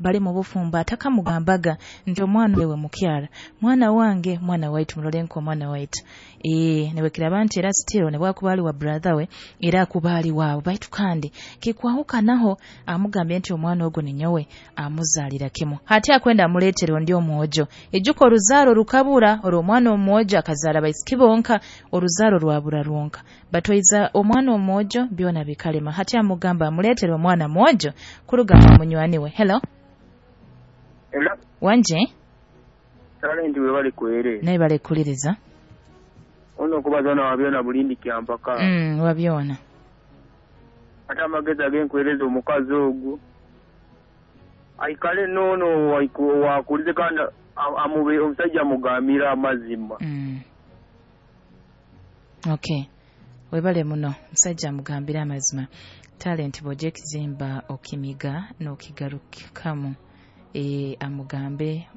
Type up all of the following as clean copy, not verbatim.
bali mu bufumba atakamugambaga nti omwana wewe mukyala mwana wange mwana waitu mulolenko mwana waitu ne bwekiraba nti era still ne bwakuba ali wa brother we era akuba ali waabwe baitu kandi kikwawukanaho amugambye nti omwana ogwo ninyowe amuzaalira kimu ate akwenda amuleetera ndi omwojo ejjuka oluzaalo lukabula olwo omwana omwojo akazaala baisiki bonka oluzaalo lwabula lwonka batoyiza omwana omwojo byona bikalema ate amugamba amuleetera omwana mwojo kulugamba munywani we. Hello wanje Tale ndi we bali kwere naye balekuliriza ono kubazana wabyona bulindi kyampaka wabyona ate amagezi agenkwereza omukazi ogwo aikale nono wakulize kandi amube omusajja amugambira amazima okay webale muno musajja amugambira amazima talent bw'ojja ekizimba okimiga n'okigarukamu amugambe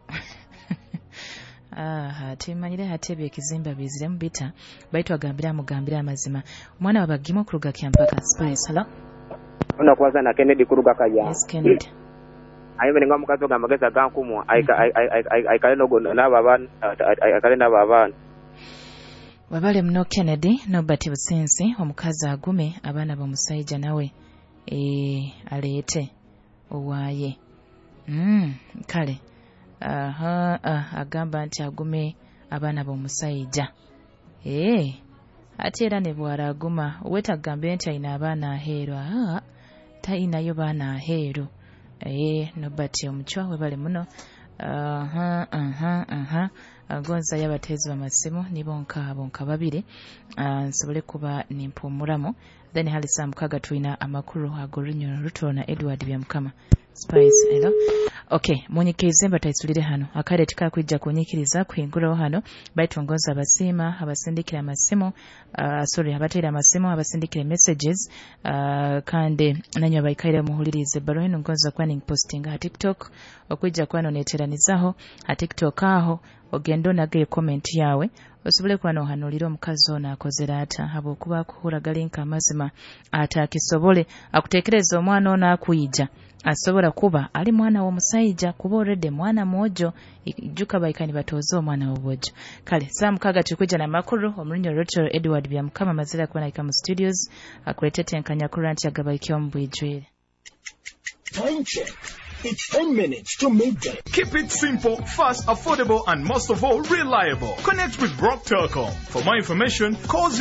temanyire hatebye ekizimba biziremu bita baitu agambira amazima omwana wabagimu okuruga kyampaka Spice. Hello onakwaza na Kennedy kuruga kaya. Yes Kennedy ayimene nga mukazi ogamageza gankumu aikale n'ababana wabale muno Kennedy nobati busensi omukazi agume abaana b'omusajja nawe aleete owaaye kale agamba nti agume abaana b'omusajja ate era ne bw'ala aguma wetagambe nti ayina abaana aheeru tayinayo baana aheeru nobati omuchwa webale muno agonza yabateezi b'amasimu ni bonka babiri nsobole kuba nimpumulamu then halisa mukaga tulina amakulu ag'olunyolo lutoona Edward byamukama Spice. Hello okay munyikirize mbataisulire hano akade tikakwijja kunyikiriza kuhingulawo hano baitongoza abasiima abasindikira amasimu abateera amasimu abasindikira messages kandi nanyo abaikaire muhulirize balo eno ngonza kwa posting ha TikTok okwijja kwano neteranizaho ha TikTok aho ogendo nage comment yawe osobole kwano hanulira omukazi ono akozera ata habwokuba akuhulaga linka amazima atakisobole akutekereza omwana ono akuyija asobola kuba ali mwana w'omusajja kuba already mwana mwojo ijjuka baikani batooza omwana w'obwojo kale saa mukaga tukujja na makulu omulunyo Rachel Edward byamukama mazira kuba naika mu studios akuletete enkanya kula nti agabaikyo mu bwijwire. Time check. It's 10 minutes to midday. Keep it simple, fast, affordable, and most of all, reliable. Connect with Brock Telecom. For more information, call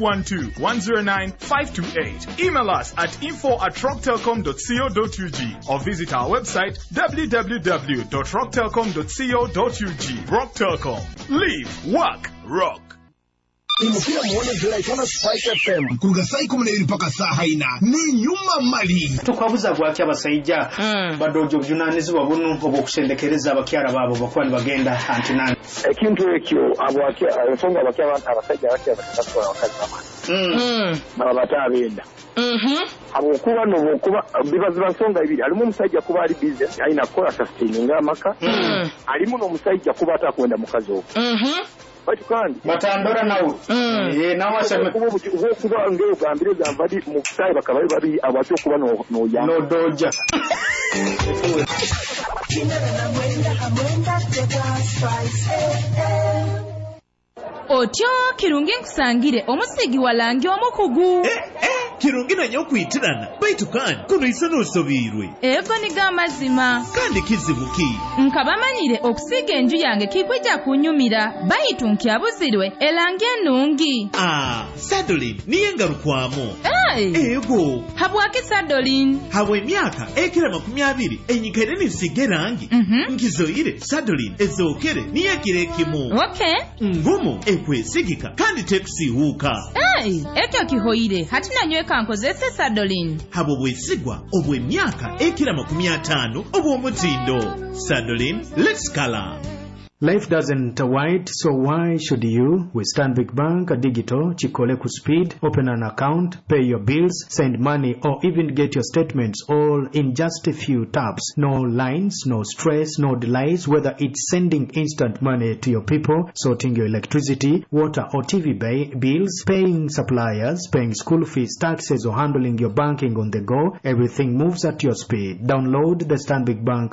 0312-109-528. Email us at info@rocktelecom.co.ug or visit our website www.rocktelecom.co.ug. Brock Telecom. Live, work, rock. Imukira muone jela itona Spike FM. Kuruga saa 12 mpaka saa haina. Ni nyuma mali. Tukwabuza gwaki abasajja badojo junanizi babunu obokushendekereza abakyala babo bakwani bagenda antinani. Ekintu ekyo abwaki ensonga abakyala abantu abasajja bakya bakatwa abakazi bamani. Babatabenda. Abokuba nobokuba bibaziba nsonga ibiri alimu omusajja kuba ali business aina kola sustaining amaka. Alimu n'omusajja kuba atakwenda mukazi okwo. Kandi batandora nawe nawasha kuba ngeo gambireza mbadi mu kusai bakabali babi abacyo kuba no doja otyo kirungi nkusangire omusigi walangi omukugu kirungi nanyo kwitirana baitu kandi kuno isa n'osobirwe ego ni gamazima kandi kizibuki nkabamanyire okusiga enju yange kikwijja kunyumira baitu nkyabuzirwe elangi ennungi Sadolin niye ngalukwamu ego habwaki Sadolin habwa emyaka ekira 20 enyikaire nisiga erangi nkizoire Sadolin ezookere niye kirekimu ngumu ekwesigika kandi tekusihuuka ekyo kihoire hati nanyweka nkozese Sadolin habo bwesigwa obw'emyaka ekira 50 obw'omutindo Sadolin, let's color. Life doesn't wait, so why should you? With Stanbic Bank Digital, Chikoleku Speed, open an account, pay your bills, send money, or even get your statements all in just a few taps. No lines, no stress, no delays, whether it's sending instant money to your people, sorting your electricity, water or TV bills, paying suppliers, paying school fees, taxes, or handling your banking on the go. Everything moves at your speed. Download the Stanbic Bank